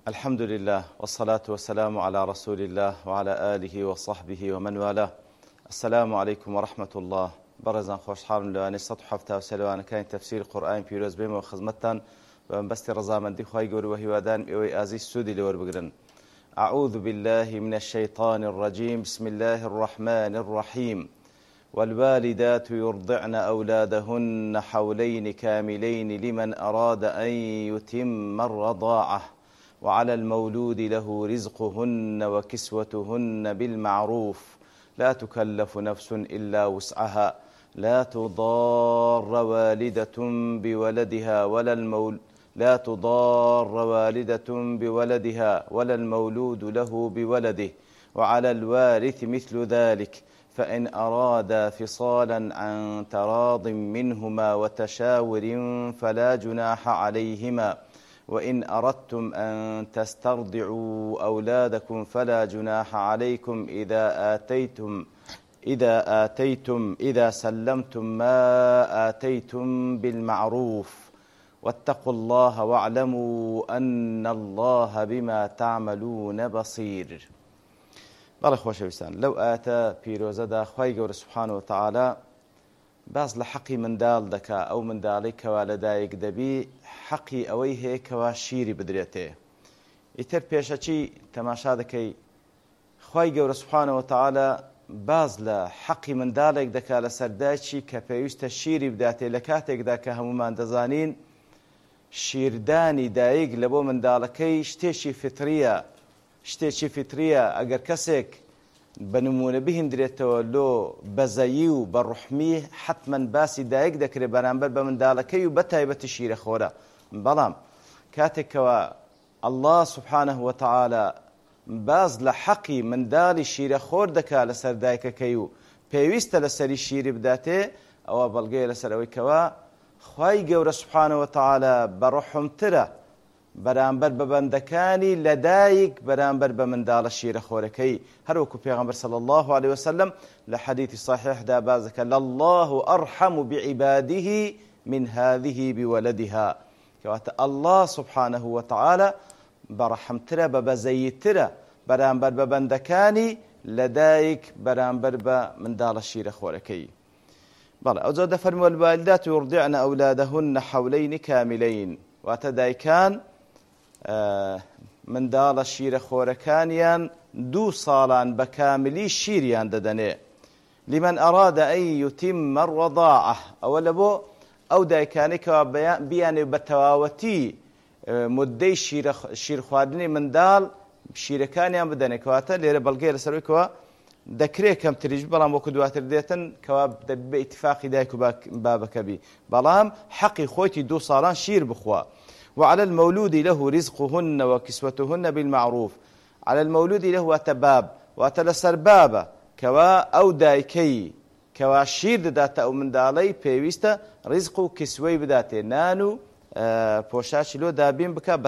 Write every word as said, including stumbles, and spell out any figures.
الحمد لله والصلاة والسلام على رسول الله وعلى آله وصحبه ومن والاه. السلام عليكم ورحمة الله. برزان خوش حال لواني سطح حفتا وسلوان كان تفسير قرآن بيروز بيم وخزمتان وبست رزامن دي خواهي قول وهوادان بيوي آزي السودي لور بقرن. أعوذ بالله من الشيطان الرجيم. بسم الله الرحمن الرحيم. والوالدات يرضعن أولادهن حولين كاملين لمن أراد أن يتم الرضاعة وعلى المولود له رزقهن وكسوتهن بالمعروف لا تكلف نفس إلا وسعها لا تضار والدة بولدها ولا المول لا تضار والدة بولدها ولا المولود له بولده وعلى الوارث مثل ذلك فإن أرادا فصالا عن تراض منهما وتشاور فلا جناح عليهما وإن أردتم أن تسترضعوا أولادكم فلا جناح عليكم إذا آتيتم إذا آتيتم إذا سلمتم ما آتيتم بالمعروف واتقوا الله واعلموا أن الله بما تعملون بصير. بەڵێ خۆشەویستان لەو ئاەتە پیرۆزەدا خوای گەورە سوبحانەوە وتەعالا باز لە حەقی منداڵ دەکا ئەو منداڵەی کەوا لەدایک دەبی حەقی ئەوەی هەیە کەوا شیری بدرێتێ. ئیتر پێشەچی تەماشا دەکەی خوای گەورە سوبحانەوە وتەعالا باز لە حەقی منداڵێک دەکا لەسەر دایکی کە پێویستە شیری بداتێ لە کاتێکدا کە هەمومان دەزانین شیردانی دایک لە بۆ منداڵەکەی شتێکی فتریە شتێکی فتریە. ئەگەر کەسێک بە نمونە بهێنرێتەوە لۆ بەزەیی و بە ڕوحمی حتمەن باسی دایک دەکرێت بەرامبەر بە منداڵەکەی و بە تایبەتی شیرەخۆرە. بەڵام کاتێکەوە ئەڵڵا سوبحانەه وتەعالا باز لە حەقی منداڵی شیرەخۆر دەکا لەسەر دایکەکەی و پێویستە لەسەری شیری بداتێ ئەوە بەڵگەیە لەسەر ئەوەی کەوا خوای گەورە سوبحانەه وتەعالا بە ڕوحمترە بەرامبەر بە بەندەکانی لەدایک بەرامبەر بە منداڵە شیرەخۆرەکەی. هەروەکو پێغەمبەر صلی الله عليه وسلم لە حەدیثی صحیحدا باز دەکات لله ئەرحەم بعیباده من هذه بولدها کەواتە ئەڵڵا سوبحانەه وتەعالا بەڕەحمترە بە بەزەییترە بەرامبەر بە بەندەکانی لەدایک بەرامبەر بە منداڵە شیرەخۆرەکەی. بەڵێ ئەوجا دەفەرمووە الوالدات يرضعن أولادهن حولين كاملين واتە دایکان منداڵە شیرەخۆرەکانیان دوو ساڵان بە کاملی شیریان دەدەنێ. لمن أراد أن يتم الرضاعة ئەوە لە بۆ ئەو دایکانەی کەوا بیانێ بە تەواوەتی مدەی شیر خواردنی منداڵ شیرەکانیان بدەنێ. کەواتە لێرە بەڵگەیە لەسەرەوەی دەکرێت کەم تریش بەڵام وەکو دواتر دێتن کەوا بە ئیتفاقی دایک و بابەکەبی بەڵام حەقی خۆیتی دوو ساڵان شیر بخوا. وعلى المولود له رزقهن وكسوتهن بالمعروف. على المولود له واتباب واتلسر بابا كوا أو دايكي كوا شير داتا أو من دالي بيويستا رزق كسوي بداته نانو بوشاش لو دابين بكا